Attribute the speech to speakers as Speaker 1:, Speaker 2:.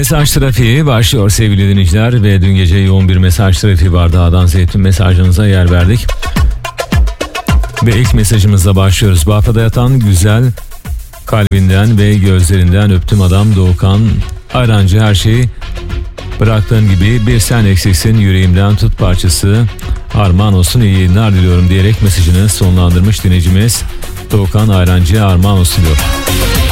Speaker 1: Mesaj trafiği başlıyor sevgili dinleyiciler ve dün gece yoğun bir mesaj trafiği vardı. A'dan Z'ye tüm mesajlarınıza yer verdik. Ve ilk mesajımızla başlıyoruz. Bafra'da yatan güzel kalbinden ve gözlerinden öptüm adam Doğukan Ayrancı, her şeyi bıraktığın gibi bir sen eksiksin, yüreğimden tut parçası armağan olsun, iyi yayınlar diliyorum diyerek mesajını sonlandırmış dinleyicimiz Doğukan Ayrancı'ya armağan olsun diyor.